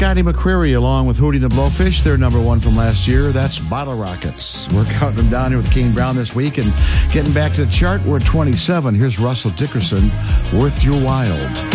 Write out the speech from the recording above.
Scotty McCreery along with Hootie and the Blowfish. They're number one from last year. That's Bottle Rockets. We're counting them down here with Kane Brown this week. And getting back to the chart, we're at 27. Here's Russell Dickerson, Worth Your While.